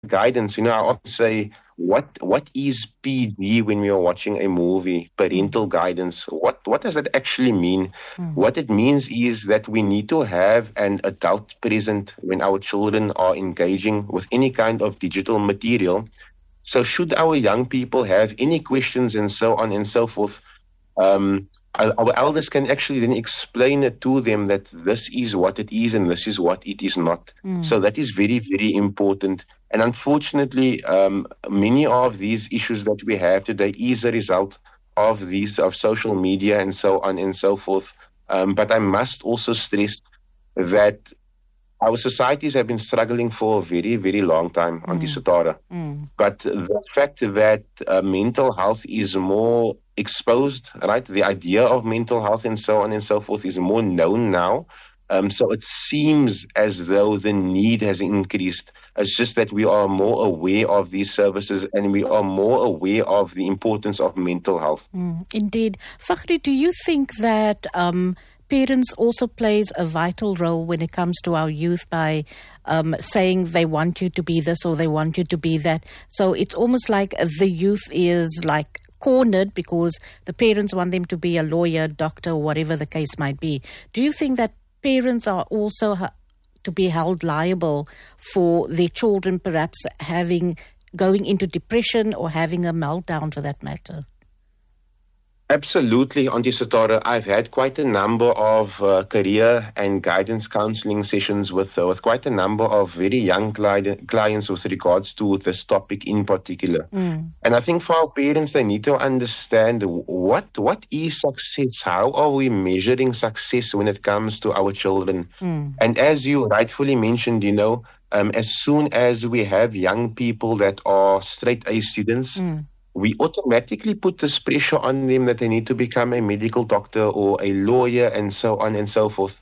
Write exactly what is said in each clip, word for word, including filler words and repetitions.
guidance. You know, I often say, what what is P D when we are watching a movie? Parental guidance. What what does that actually mean? Mm. What it means is that we need to have an adult present when our children are engaging with any kind of digital material. So should our young people have any questions and so on and so forth, um, our, our elders can actually then explain it to them that this is what it is and this is what it is not. Mm. So that is very, very important. And unfortunately, um, many of these issues that we have today is a result of these, of social media and so on and so forth. Um, but I must also stress that our societies have been struggling for a very, very long time on Mm. this Sitara. Mm. But the fact that uh, mental health is more exposed, right? The idea of mental health and so on and so forth is more known now. Um, so it seems as though the need has increased. It's just that we are more aware of these services and we are more aware of the importance of mental health. Mm. Indeed. Fakhri, do you think that um, parents also plays a vital role when it comes to our youth by um, saying they want you to be this or they want you to be that? So it's almost like the youth is like cornered because the parents want them to be a lawyer, doctor, whatever the case might be. Do you think that parents are also ha- to be held liable for their children perhaps having going into depression or having a meltdown for that matter? Absolutely, Auntie Sitara. I've had quite a number of uh, career and guidance counseling sessions with uh, with quite a number of very young cli- clients with regards to this topic in particular. Mm. And I think for our parents, they need to understand what what is success? How are we measuring success when it comes to our children? Mm. And as you rightfully mentioned, you know, um, as soon as we have young people that are straight A students, Mm. we automatically put this pressure on them that they need to become a medical doctor or a lawyer and so on and so forth.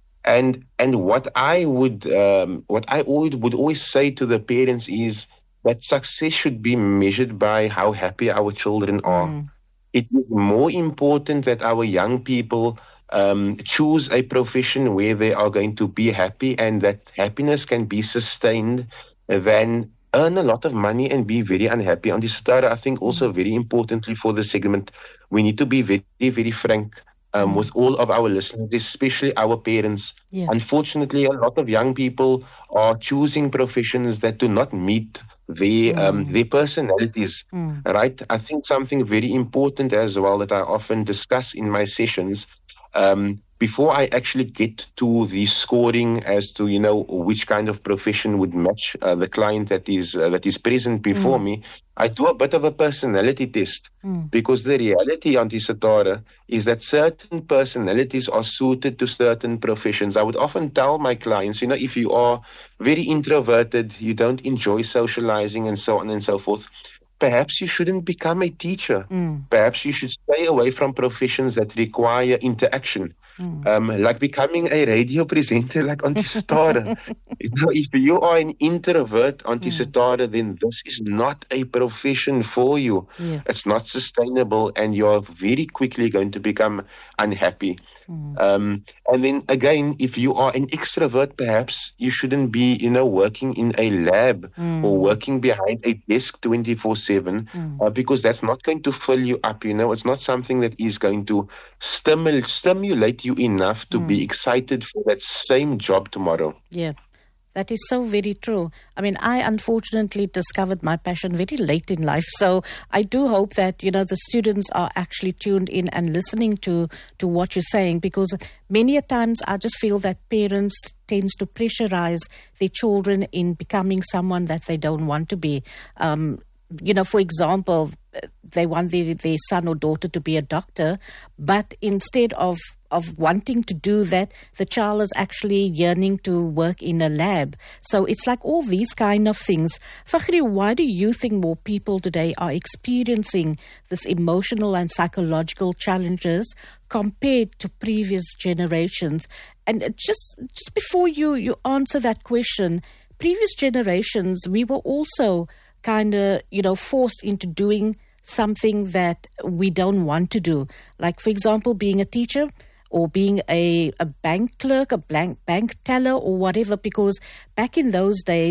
And and what I would um, what I always, would always say to the parents is that success should be measured by how happy our children are. Mm. It is more important that our young people um, choose a profession where they are going to be happy and that happiness can be sustained than earn a lot of money and be very unhappy. On this Sitara, I think also very importantly for the segment, we need to be very, very frank um, Mm. with all of our listeners, especially our parents. Yeah. Unfortunately, a lot of young people are choosing professions that do not meet their um, Mm. their personalities. Mm. Right? I think something very important as well that I often discuss in my sessions. Um, before I actually get to the scoring as to, you know, which kind of profession would match uh, the client that is uh, that is present before Mm. me, I do a bit of a personality test. Mm. Because the reality, Auntie Sitara, is that certain personalities are suited to certain professions. I would often tell my clients, you know, if you are very introverted, you don't enjoy socializing and so on and so forth, perhaps you shouldn't become a teacher. Mm. Perhaps you should stay away from professions that require interaction. Mm. Um, like becoming a radio presenter like Auntie Sitara. You know, if you are an introvert, Auntie Mm. Sitara, then this is not a profession for you. Yeah. It's not sustainable and you're very quickly going to become unhappy. Mm. Um, and then again, if you are an extrovert, perhaps you shouldn't be, you know, working in a lab Mm. or working behind a desk twenty-four seven Mm. uh, because that's not going to fill you up, you know. It's not something that is going to stimul- stimulate you enough to Mm. be excited for that same job tomorrow. Yeah. That is so very true. I mean, I unfortunately discovered my passion very late in life. So I do hope that, you know, the students are actually tuned in and listening to, to what you're saying, because many a times I just feel that parents tends to pressurize their children in becoming someone that they don't want to be. Um, you know, for example, they want their, their son or daughter to be a doctor, but instead of of wanting to do that, the child is actually yearning to work in a lab. So it's like all these kind of things. Fakhri, why do you think more people today are experiencing this emotional and psychological challenges compared to previous generations? And just just before you, you answer that question, previous generations, we were also kind of, you know, forced into doing something that we don't want to do. Like, for example, being a teacher or being a, a bank clerk, a bank, bank teller or whatever, because back in those days,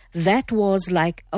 that was like,